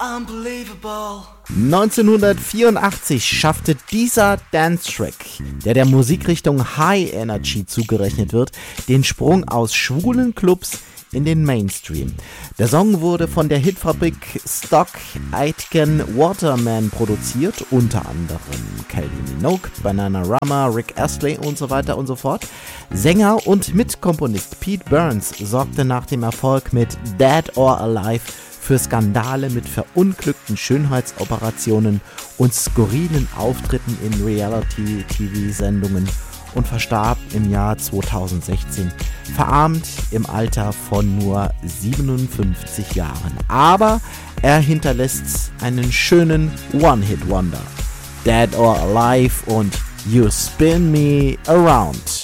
unbelievable. 1984 schaffte dieser Dance-Track, der Musikrichtung High Energy zugerechnet wird, den Sprung aus schwulen Clubs in den Mainstream. Der Song wurde von der Hitfabrik Stock Aitken Waterman produziert, unter anderem Kylie Minogue, Bananarama, Rick Astley und so weiter und so fort. Sänger und Mitkomponist Pete Burns sorgte nach dem Erfolg mit Dead or Alive für Skandale mit verunglückten Schönheitsoperationen und skurrilen Auftritten in Reality-TV-Sendungen und verstarb im Jahr 2016, verarmt im Alter von nur 57 Jahren. Aber er hinterlässt einen schönen One-Hit-Wonder. Dead or Alive und You Spin Me Around.